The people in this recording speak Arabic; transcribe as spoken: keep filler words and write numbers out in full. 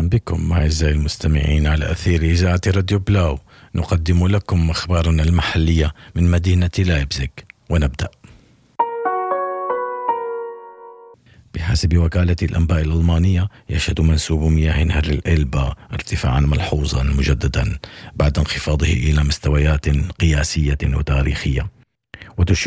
أهلا بكم أعزائي المستمعين على أثير إذاعة راديو بلاو. نقدم لكم أخبارنا المحلية من مدينة لايبزيغ، ونبدأ. بحسب وكالة الأنباء الألمانية، يشهد منسوب مياه نهر الإلبا ارتفاعا ملحوظا مجددا بعد انخفاضه إلى مستويات قياسية وتاريخية، وتشير